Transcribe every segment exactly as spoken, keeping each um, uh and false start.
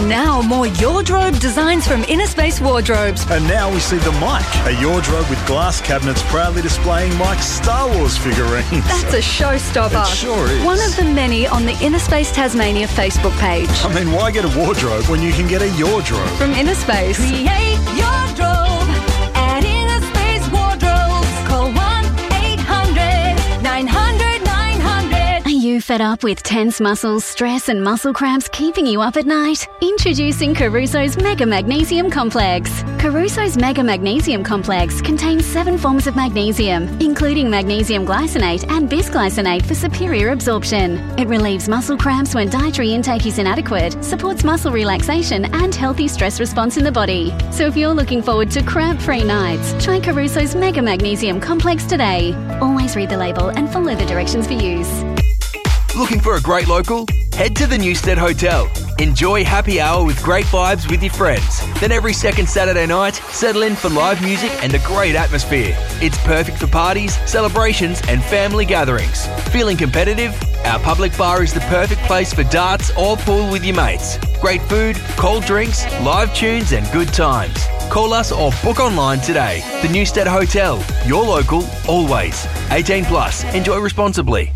Now more Wardrobe designs from Innerspace Wardrobes. And now we see the Mike, a wardrobe with glass cabinets proudly displaying Mike's Star Wars figurines. That's a showstopper. It sure is. One of the many on the Innerspace Tasmania Facebook page. I mean, why get a wardrobe when you can get a Wardrobe? From Innerspace. Create Wardrobe at Innerspace Wardrobes. Call one eight hundred nine hundred nine hundred. Are you fed up with tense muscles, stress and muscle cramps keeping you up at night? Introducing Caruso's Mega Magnesium Complex. Caruso's Mega Magnesium Complex contains seven forms of magnesium, including magnesium glycinate and bisglycinate for superior absorption. It relieves muscle cramps when dietary intake is inadequate, supports muscle relaxation and healthy stress response in the body. So if you're looking forward to cramp-free nights, try Caruso's Mega Magnesium Complex today. Always read the label and follow the directions for use. Looking for a great local? Head to the Newstead Hotel. Enjoy happy hour with great vibes with your friends. Then every second Saturday night, settle in for live music and a great atmosphere. It's perfect for parties, celebrations and family gatherings. Feeling competitive? Our public bar is the perfect place for darts or pool with your mates. Great food, cold drinks, live tunes and good times. Call us or book online today. The Newstead Hotel. Your local, always. eighteen plus. Enjoy responsibly.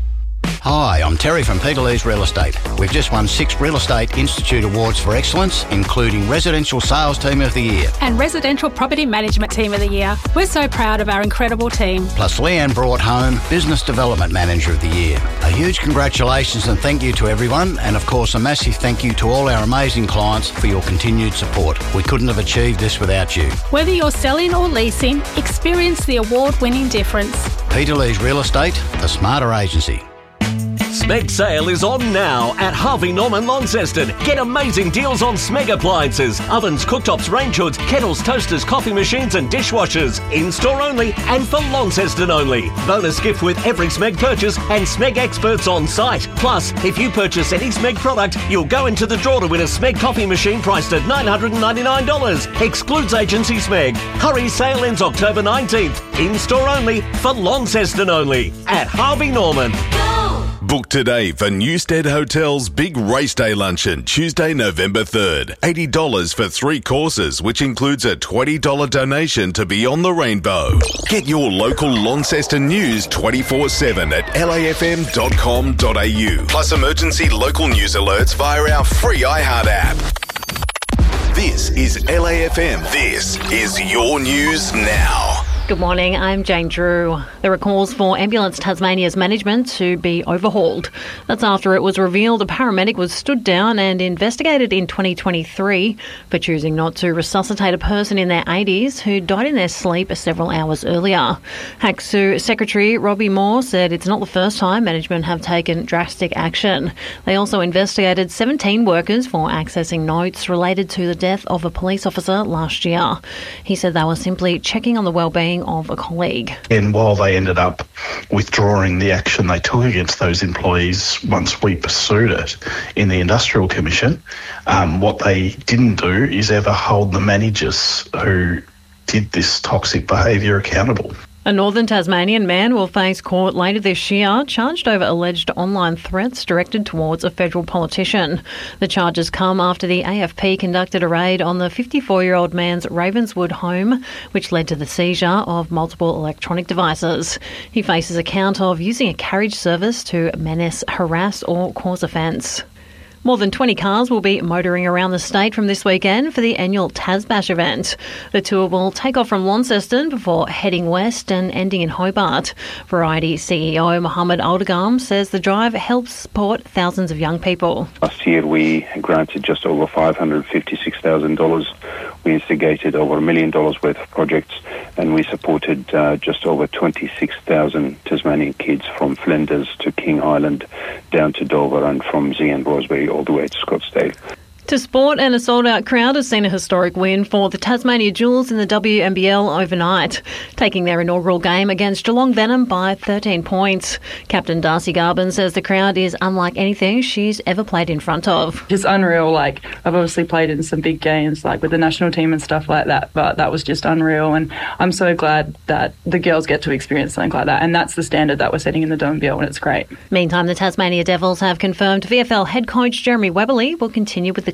Hi, I'm Terry from Peter Lee's Real Estate. We've just won six Real Estate Institute Awards for Excellence, including Residential Sales Team of the Year and Residential Property Management Team of the Year. We're so proud of our incredible team. Plus Leanne brought home Business Development Manager of the Year. A huge congratulations and thank you to everyone, and of course a massive thank you to all our amazing clients for your continued support. We couldn't have achieved this without you. Whether you're selling or leasing, experience the award-winning difference. Peter Lee's Real Estate, the smarter agency. Smeg sale is on now at Harvey Norman Launceston. Get amazing deals on Smeg appliances, ovens, cooktops, range hoods, kettles, toasters, coffee machines and dishwashers. In-store only and for Launceston only. Bonus gift with every Smeg purchase and Smeg experts on site. Plus, if you purchase any Smeg product, you'll go into the draw to win a Smeg coffee machine priced at nine hundred ninety-nine dollars. Excludes agency Smeg. Hurry, sale ends October nineteenth. In-store only for Launceston only at Harvey Norman. Book today for Newstead Hotel's big race day luncheon, Tuesday, November third. eighty dollars for three courses, which includes a twenty dollars donation to Beyond the Rainbow. Get your local Launceston news twenty-four seven at L A F M dot com dot A U. Plus emergency local news alerts via our free iHeart app. This is L A F M. This is your news now. Good morning, I'm Jane Drew. There are calls for Ambulance Tasmania's management to be overhauled. That's after it was revealed a paramedic was stood down and investigated in twenty twenty-three for choosing not to resuscitate a person in their eighties who died in their sleep several hours earlier. H A C S U Secretary Robbie Moore said it's not the first time management have taken drastic action. They also investigated seventeen workers for accessing notes related to the death of a police officer last year. He said they were simply checking on the wellbeing of a colleague. And while they ended up withdrawing the action they took against those employees once we pursued it in the Industrial Commission, um, what they didn't do is ever hold the managers who did this toxic behaviour accountable. A Northern Tasmanian man will face court later this year, charged over alleged online threats directed towards a federal politician. The charges come after the A F P conducted a raid on the fifty-four-year-old man's Ravenswood home, which led to the seizure of multiple electronic devices. He faces a count of using a carriage service to menace, harass or cause offence. More than twenty cars will be motoring around the state from this weekend for the annual Tasbash event. The tour will take off from Launceston before heading west and ending in Hobart. Variety C E O Mohammed Aldegam says the drive helps support thousands of young people. Last year we granted just over five hundred fifty-six thousand dollars. We instigated over a million dollars worth of projects, and we supported uh, just over twenty-six thousand Tasmanian kids from Flinders to King Island down to Dover, and from Z and Rosebery all the way to Scottsdale. To sport, and a sold-out crowd has seen a historic win for the Tasmania Jewels in the W N B L overnight, taking their inaugural game against Geelong Venom by thirteen points. Captain Darcy Garvin says the crowd is unlike anything she's ever played in front of. It's unreal. Like, I've obviously played in some big games, like with the national team and stuff like that, but that was just unreal, and I'm so glad that the girls get to experience something like that, and that's the standard that we're setting in the W N B L, and it's great. Meantime, the Tasmania Devils have confirmed V F L head coach Jeremy Webberley will continue with the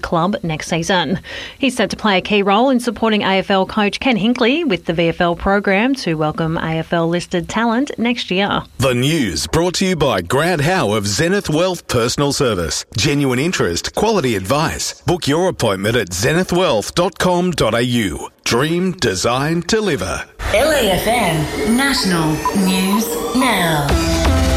club next season. He's set to play a key role in supporting A F L coach Ken Hinkley with the V F L program to welcome A F L-listed talent next year. The news brought to you by Grant Howe of Zenith Wealth Personal Service. Genuine interest, quality advice. Book your appointment at zenith wealth dot com dot a u. Dream, design, deliver. L A F M National News Now.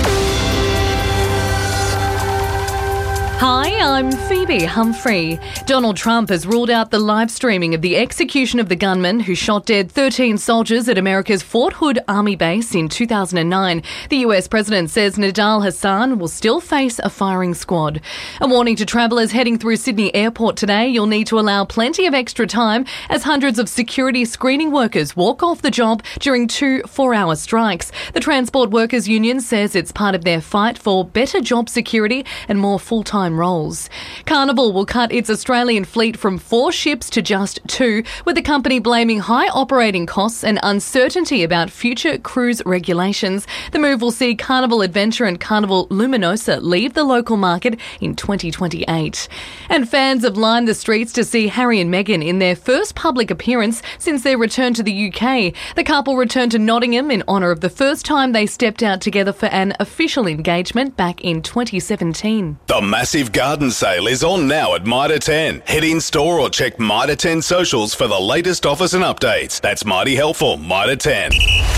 Hi, I'm Phoebe Humphrey. Donald Trump has ruled out the live streaming of the execution of the gunman who shot dead thirteen soldiers at America's Fort Hood Army base in two thousand nine. The U S president says Nidal Hassan will still face a firing squad. A warning to travellers heading through Sydney Airport today: you'll need to allow plenty of extra time as hundreds of security screening workers walk off the job during two four-hour strikes. The Transport Workers Union says it's part of their fight for better job security and more full-time roles. Carnival will cut its Australian fleet from four ships to just two, with the company blaming high operating costs and uncertainty about future cruise regulations. The move will see Carnival Adventure and Carnival Luminosa leave the local market in twenty twenty-eight. And fans have lined the streets to see Harry and Meghan in their first public appearance since their return to the U K. The couple returned to Nottingham in honour of the first time they stepped out together for an official engagement back in twenty seventeen. The massive garden sale is on now at Mitre ten. Head in store or check Mitre ten socials for the latest offers and updates. That's mighty helpful, Mitre ten.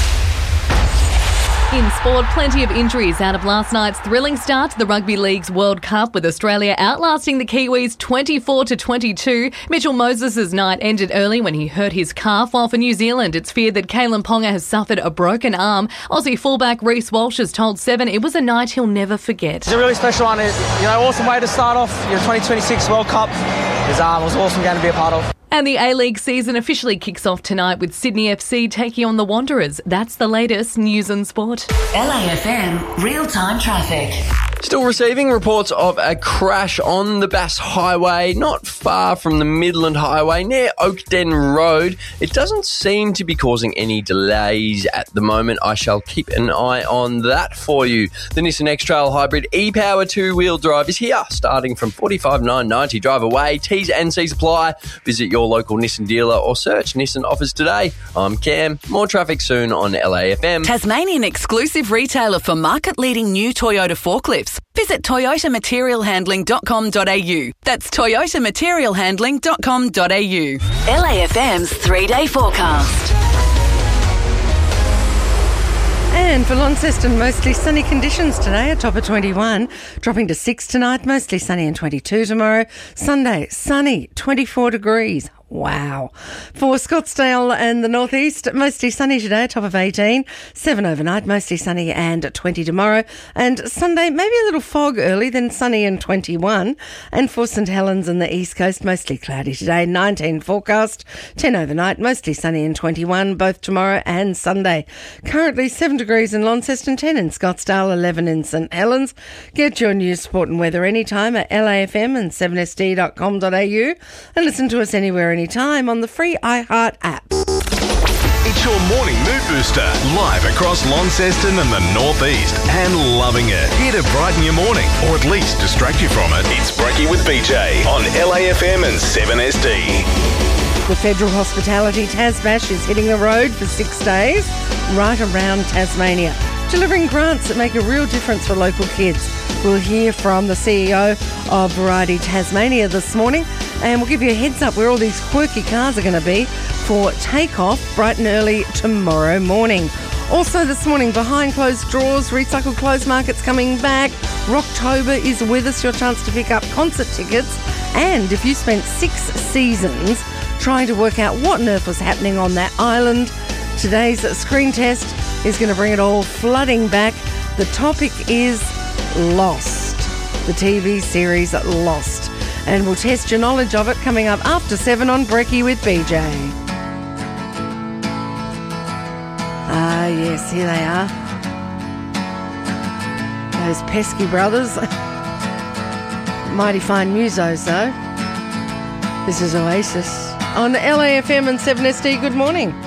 In sport, plenty of injuries out of last night's thrilling start to the Rugby League's World Cup, with Australia outlasting the Kiwis twenty-four to twenty-two. Mitchell Moses' night ended early when he hurt his calf, while for New Zealand it's feared that Kalen Ponga has suffered a broken arm. Aussie fullback Reece Walsh has told Seven it was a night he'll never forget. It's a really special one. You know, awesome way to start off your twenty twenty-six World Cup. It was, um, it was an awesome game to be a part of. And the A-League season officially kicks off tonight with Sydney F C taking on the Wanderers. That's the latest news and sport. L A F M real-time traffic. Still receiving reports of a crash on the Bass Highway, not far from the Midland Highway, near Oakden Road. It doesn't seem to be causing any delays at the moment. I shall keep an eye on that for you. The Nissan X-Trail Hybrid e-Power two-wheel drive is here, starting from forty-five thousand nine hundred ninety dollars. Drive away. T's and C's apply. Visit your local Nissan dealer or search Nissan offers today. I'm Cam. More traffic soon on L A F M. Tasmanian exclusive retailer for market-leading new Toyota forklifts. Visit toyota material handling dot com dot a u. That's toyota material handling dot com dot a u. L A F M's three-day forecast. And for Launceston, mostly sunny conditions today, a top of twenty-one, dropping to six tonight, mostly sunny and twenty-two tomorrow. Sunday, sunny, twenty-four degrees. Wow. For Scottsdale and the northeast, mostly sunny today, top of eighteen, seven overnight, mostly sunny and twenty tomorrow. And Sunday, maybe a little fog early, then sunny and twenty-one. And for St Helens and the east coast, mostly cloudy today, nineteen forecast, ten overnight, mostly sunny and twenty-one, both tomorrow and Sunday. Currently seven degrees in Launceston, ten in Scottsdale, eleven in St Helens. Get your news, sport and weather anytime at L A F M and seven S D dot com dot a u and listen to us anywhere anytime on the free iHeart app. It's your morning mood booster, live across Launceston and the northeast, and loving it. Here to brighten your morning, or at least distract you from it. It's Brekkie with B J on L A F M and seven S D. The Federal Hospitality Tasbash is hitting the road for six days right around Tasmania, delivering grants that make a real difference for local kids. We'll hear from the C E O of Variety Tasmania this morning, and we'll give you a heads up where all these quirky cars are going to be for takeoff bright and early tomorrow morning. Also this morning, behind closed doors, recycled clothes market's coming back. Rocktober is with us, your chance to pick up concert tickets. And if you spent six seasons trying to work out what on earth was happening on that island, today's screen test is going to bring it all flooding back. The topic is Lost, the T V series Lost. And we'll test your knowledge of it coming up after seven on Brekkie with B J. Ah, yes, here they are. Those pesky brothers. Mighty fine musos, though. This is Oasis on L A F M and seven S D. Good morning.